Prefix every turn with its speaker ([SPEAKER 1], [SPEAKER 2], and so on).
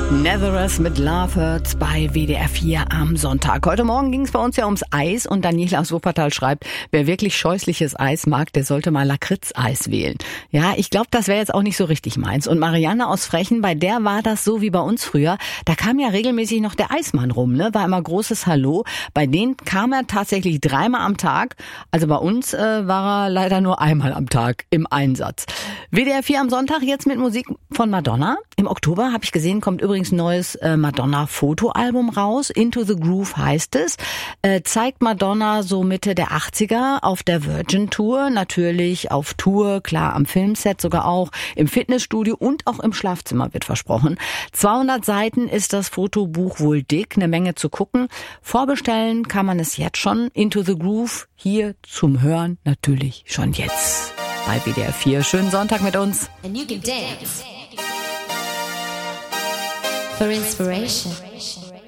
[SPEAKER 1] Netherers mit Love Hurts bei WDR 4 am Sonntag. Heute Morgen ging es bei uns ja ums Eis und Daniela aus Wuppertal schreibt, wer wirklich scheußliches Eis mag, der sollte mal Lakritz-Eis wählen. Ja, ich glaube, das wäre jetzt auch nicht so richtig meins. Und Marianne aus Frechen, bei der war das so wie bei uns früher. Da kam ja regelmäßig noch der Eismann rum, ne? War immer großes Hallo. Bei denen kam er tatsächlich 3-mal am Tag. Also bei uns war er leider nur einmal am Tag im Einsatz. WDR 4 am Sonntag jetzt mit Musik von Madonna. Im Oktober, habe ich gesehen, kommt übrigens ein neues Madonna-Fotoalbum raus. Into the Groove heißt es. Zeigt Madonna so Mitte der 80er auf der Virgin-Tour. Natürlich auf Tour, klar am Filmset sogar auch, im Fitnessstudio und auch im Schlafzimmer wird versprochen. 200 Seiten ist das Fotobuch wohl dick, eine Menge zu gucken. Vorbestellen kann man es jetzt schon. Into the Groove hier zum Hören natürlich schon jetzt bei WDR 4. Schönen Sonntag mit uns.
[SPEAKER 2] And you can dance for inspiration.